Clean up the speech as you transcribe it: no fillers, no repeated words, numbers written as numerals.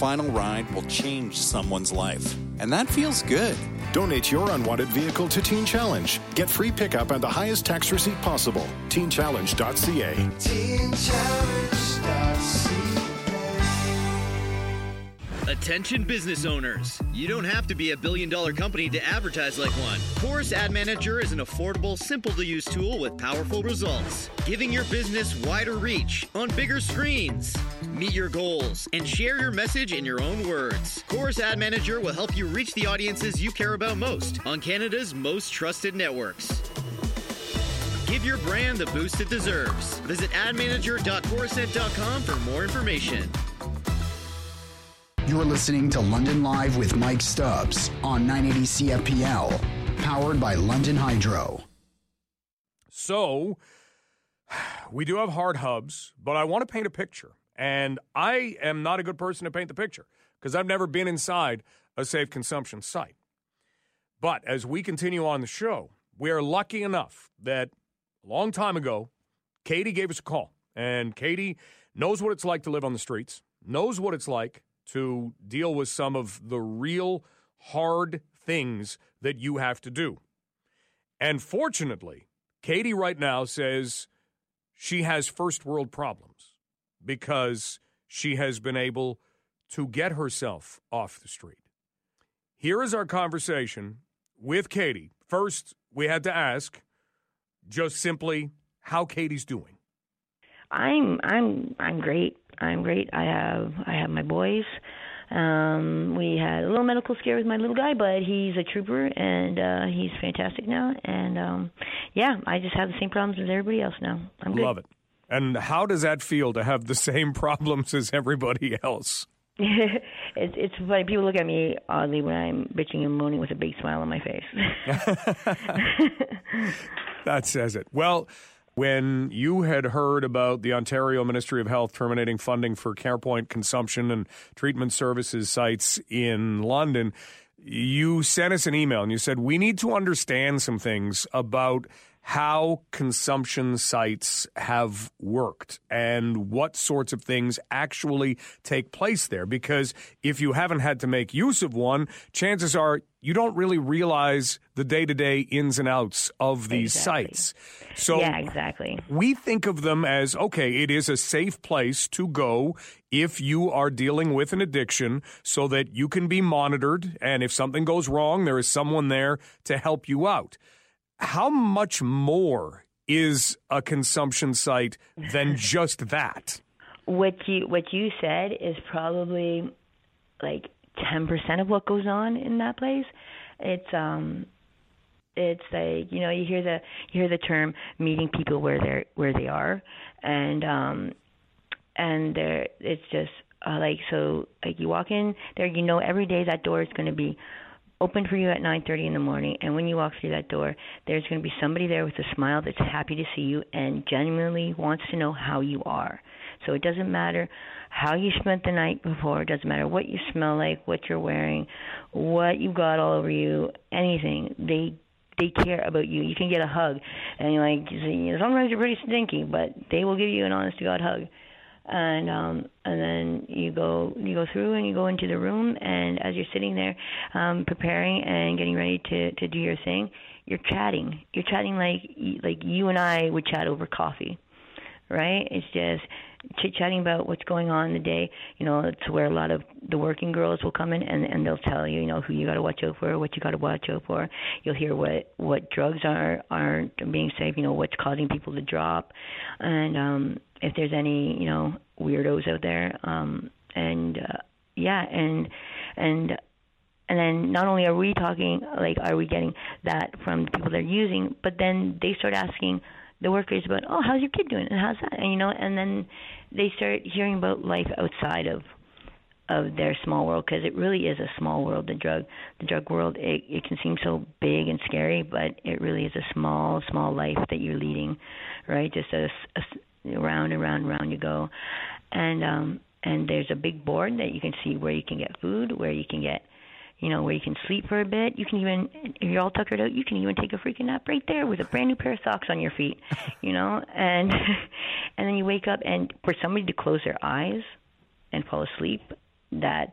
final ride will change someone's life. And that feels good. Donate your unwanted vehicle to Teen Challenge. Get free pickup and the highest tax receipt possible. TeenChallenge.ca. TeenChallenge.ca. Attention business owners. You don't have to be a billion-dollar company to advertise like one. Chorus Ad Manager is an affordable, simple-to-use tool with powerful results, giving your business wider reach on bigger screens. Meet your goals and share your message in your own words. Chorus Ad Manager will help you reach the audiences you care about most on Canada's most trusted networks. Give your brand the boost it deserves. Visit admanager.chorusnet.com for more information. You're listening to London Live with Mike Stubbs on 980 CFPL, powered by London Hydro. So, we do have hard hubs, but I want to paint a picture. And I am not a good person to paint the picture because I've never been inside a safe consumption site. But as we continue on the show, we are lucky enough that a long time ago, Katie gave us a call. And Katie knows what it's like to live on the streets, knows what it's like to deal with some of the real hard things that you have to do. And fortunately, Katie right now says she has first world problems because she has been able to get herself off the street. Here is our conversation with Katie. First, we had to ask just simply how Katie's doing. I'm great. I'm great. I have my boys. We had a little medical scare with my little guy, but he's a trooper and he's fantastic now. And yeah, I just have the same problems as everybody else now. I'm good. Love it. And how does that feel to have the same problems as everybody else? It's funny. People look at me oddly when I'm bitching and moaning with a big smile on my face. That says it. Well, when you had heard about the Ontario Ministry of Health terminating funding for CarePoint consumption and treatment services sites in London, you sent us an email and you said, we need to understand some things about how consumption sites have worked and what sorts of things actually take place there. Because if you haven't had to make use of one, chances are you don't really realize the day-to-day ins and outs of these sites. So yeah, exactly. We think of them as, okay, it is a safe place to go if you are dealing with an addiction so that you can be monitored. And if something goes wrong, there is someone there to help you out. How much more is a consumption site than just that? What you said is probably like 10% of what goes on in that place. It's like, you know, you hear the term meeting people where they are, and there it's just like, so like you walk in there, you know, every day that door is going to be open for you at 9:30 in the morning, and when you walk through that door, there's going to be somebody there with a smile that's happy to see you and genuinely wants to know how you are. So it doesn't matter how you spent the night before. It doesn't matter what you smell like, what you're wearing, what you got all over you, anything. They care about you. You can get a hug, and you're like, sometimes you're pretty stinky, but they will give you an honest-to-God hug. And then you go through and you go into the room, and as you're sitting there preparing and getting ready to do your thing, you're chatting like you and I would chat over coffee, right? It's just chit-chatting about what's going on in the day. You know, it's where a lot of the working girls will come in and they'll tell you, you know, who you got to watch out for, what you got to watch out for. You'll hear what drugs aren't being safe, you know, what's causing people to drop, and if there's any, you know, weirdos out there, and then not only are we talking, like, are we getting that from the people they're using, but then they start asking the workers about, oh, how's your kid doing, and how's that, and you know, and then they start hearing about life outside of their small world, because it really is a small world. The drug world, it can seem so big and scary, but it really is a small life that you're leading, right? Just round and round and round you go, and there's a big board that you can see where you can get food, where you can get, you know, where you can sleep for a bit. You can even, if you're all tuckered out, you can even take a freaking nap right there with a brand new pair of socks on your feet, you know, and then you wake up, and for somebody to close their eyes and fall asleep, that's